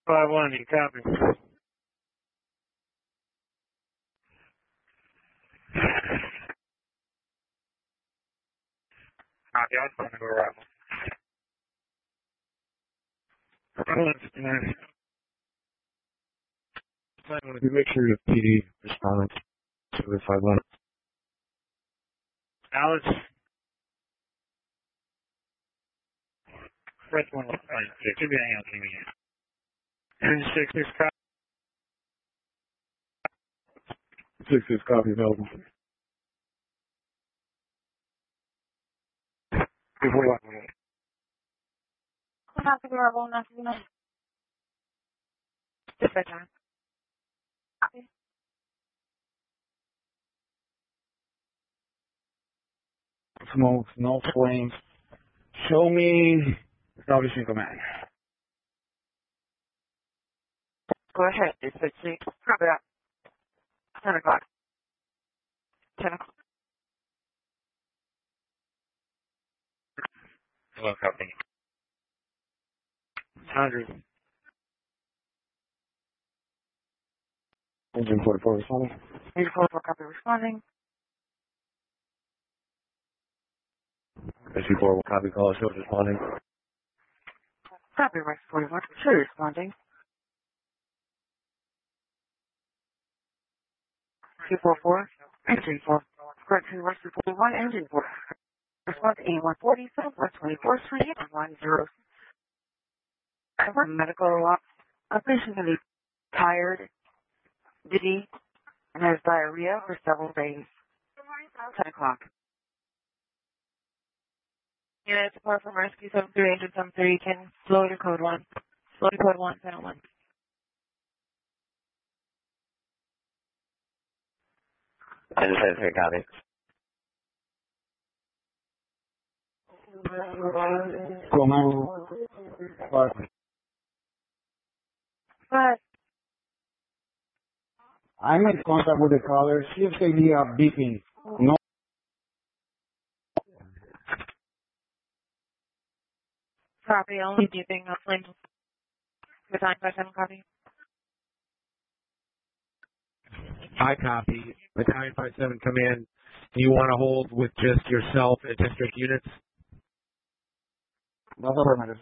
5-1, you copy? Copy, I was going to go right. Make sure your PD responds to the 5-1. Alex? Press 1, 5, 6. Should be hanging on to me. 6, copy. 6 copy available. 241. Copy, available, nothing. Different time. Copy. Smoke, no flames. Show me establishing command. Go ahead. It's 6. Copy that. 10 o'clock. 10 o'clock. Hello, copy. 100. Engine 44 responding. Engine 44 copy responding. SC4 copy call, show responding. Copy Rex 41, show responding. 244, engine 4. Correction, Rex 41, engine 4. Response A140, Southwest 24th Street, 10. Medical a patient can be tired, dizzy, and has diarrhea for several days. 10 o'clock. Unit support from Rescue 73, Engine 73, can slow to code 1. Slow to code 1, panel 1. I just had to copy. Cool, man. But I made contact with the caller. See if they hear beeping. No. copy, only beeping, not flames. The time by 7 copy. I copy. Battalion 57 come in. Do you want to hold with just yourself and district units? That's affirmative.